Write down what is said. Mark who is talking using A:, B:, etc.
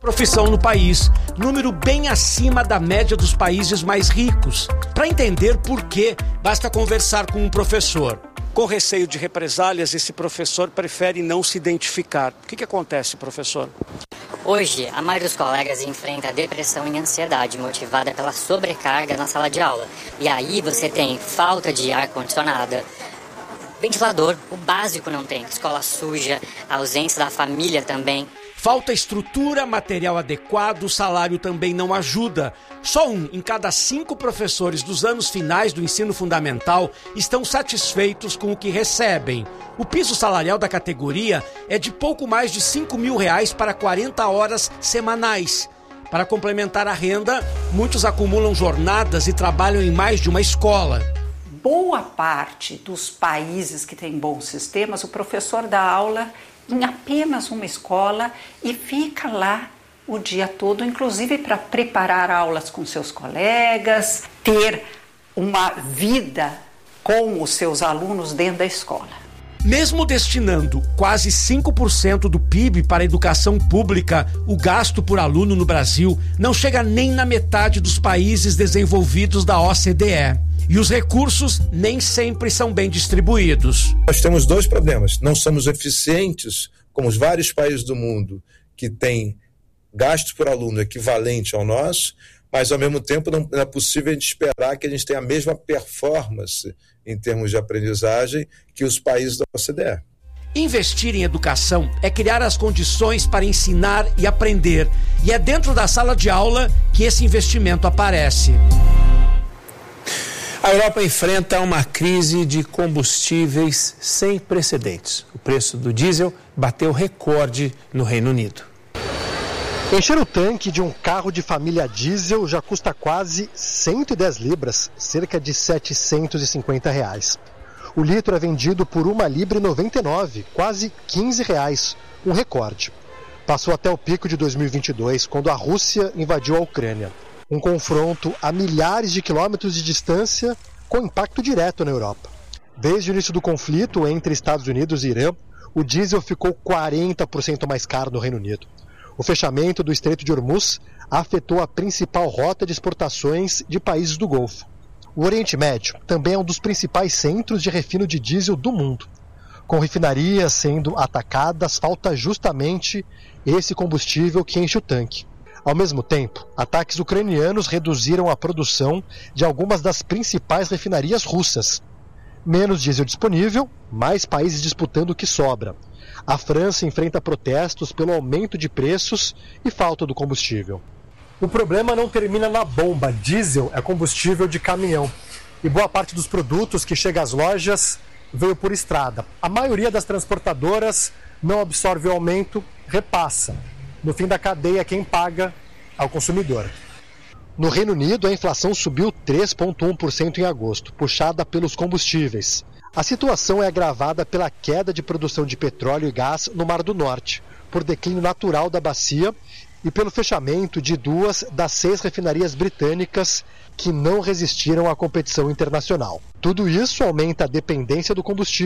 A: Profissão no país, número bem acima da média dos países mais ricos. Para entender por quê, basta conversar com um professor. Com receio de represálias, esse professor prefere não se identificar. O que acontece, professor?
B: Hoje, a maioria dos colegas enfrenta depressão e ansiedade motivada pela sobrecarga na sala de aula. E aí você tem falta de ar-condicionado, ventilador, o básico não tem, escola suja, a ausência da família também.
A: Falta estrutura, material adequado, o salário também não ajuda. Só 1 em cada 5 professores dos anos finais do ensino fundamental estão satisfeitos com o que recebem. O piso salarial da categoria é de pouco mais de R$5 mil para 40 horas semanais. Para complementar a renda, muitos acumulam jornadas e trabalham em mais de uma escola.
C: Boa parte dos países que têm bons sistemas, o professor dá aula em apenas uma escola e fica lá o dia todo, inclusive para preparar aulas com seus colegas, ter uma vida com os seus alunos dentro da escola.
A: Mesmo destinando quase 5% do PIB para a educação pública, o gasto por aluno no Brasil não chega nem na metade dos países desenvolvidos da OCDE. E os recursos nem sempre são bem distribuídos.
D: Nós temos 2 problemas. Não somos eficientes, como os vários países do mundo que têm gasto por aluno equivalente ao nosso, mas ao mesmo tempo não é possível a gente esperar que a gente tenha a mesma performance em termos de aprendizagem que os países da OCDE.
A: Investir em educação é criar as condições para ensinar e aprender. E é dentro da sala de aula que esse investimento aparece.
E: A Europa enfrenta uma crise de combustíveis sem precedentes. O preço do diesel bateu recorde no Reino Unido.
F: Encher o tanque de um carro de família diesel já custa quase 110 libras, cerca de R$750. O litro é vendido por R$1,99, quase R$15, um recorde. Passou até o pico de 2022, quando a Rússia invadiu a Ucrânia. Um confronto a milhares de quilômetros de distância com impacto direto na Europa. Desde o início do conflito entre Estados Unidos e Irã, o diesel ficou 40% mais caro no Reino Unido. O fechamento do Estreito de Hormuz afetou a principal rota de exportações de países do Golfo. O Oriente Médio também é um dos principais centros de refino de diesel do mundo. Com refinarias sendo atacadas, falta justamente esse combustível que enche o tanque. Ao mesmo tempo, ataques ucranianos reduziram a produção de algumas das principais refinarias russas. Menos diesel disponível, mais países disputando o que sobra. A França enfrenta protestos pelo aumento de preços e falta do combustível.
G: O problema não termina na bomba. Diesel é combustível de caminhão. E boa parte dos produtos que chega às lojas veio por estrada. A maioria das transportadoras não absorve o aumento, repassa. No fim da cadeia, quem paga é o consumidor.
F: No Reino Unido, a inflação subiu 3,1% em agosto, puxada pelos combustíveis. A situação é agravada pela queda de produção de petróleo e gás no Mar do Norte, por declínio natural da bacia e pelo fechamento de 2 das 6 refinarias britânicas que não resistiram à competição internacional. Tudo isso aumenta a dependência do combustível